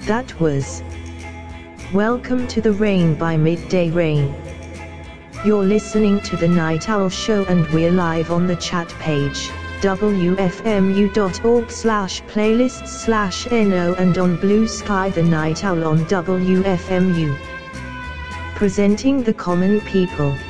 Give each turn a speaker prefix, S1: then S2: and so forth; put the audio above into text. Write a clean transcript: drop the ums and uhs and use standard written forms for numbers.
S1: That was Welcome to the Rain by Midday Rain. You're listening to The Night Owl Show and we're live on the chat page, wfmu.org/playlists/no and on Blue Sky The Night Owl on WFMU. Presenting the common people.